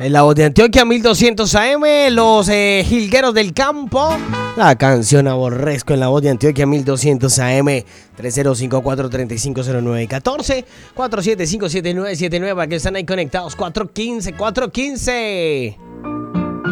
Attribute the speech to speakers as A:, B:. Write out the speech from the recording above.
A: En la voz de Antioquia 1200 AM, los jilgueros del campo. La canción Aborrezco en la voz de Antioquia 1200 AM. 3054-3509-14 4757-979 para que están ahí conectados. 415.